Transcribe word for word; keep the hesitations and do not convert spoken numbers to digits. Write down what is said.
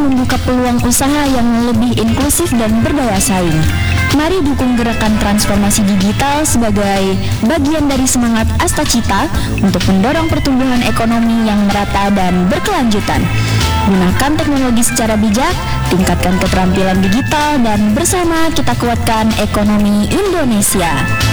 membuka peluang usaha yang lebih inklusif dan berdaya saing. Mari dukung gerakan transformasi digital sebagai bagian dari semangat Astacita untuk mendorong pertumbuhan ekonomi yang merata dan berkelanjutan. Gunakan teknologi secara bijak, tingkatkan keterampilan digital, dan bersama kita kuatkan ekonomi Indonesia.